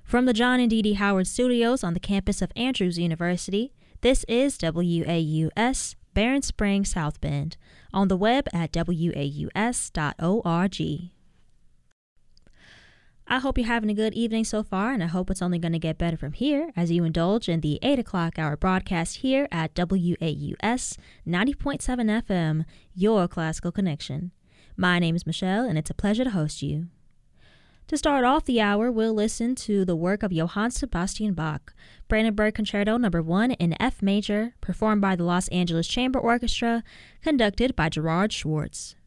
From the John and Dee Dee Howard Studios on the campus of Andrews University, this is WAUS, Barron Springs, South Bend, on the web at waus.org. I hope you're having a good evening so far, and I hope it's only going to get better from here as you indulge in the 8 o'clock hour broadcast here at WAUS 90.7 FM, your classical connection. My name is Michelle, and it's a pleasure to host you. To start off the hour, we'll listen to the work of Johann Sebastian Bach, Brandenburg Concerto No. 1 in F major, performed by the Los Angeles Chamber Orchestra, conducted by Gerard Schwartz.